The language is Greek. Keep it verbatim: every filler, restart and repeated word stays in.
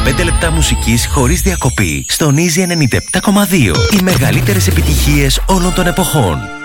πέντε λεπτά μουσικής χωρίς διακοπή στον Easy ενενήντα επτά κόμμα δύο. Οι μεγαλύτερες επιτυχίες όλων των εποχών.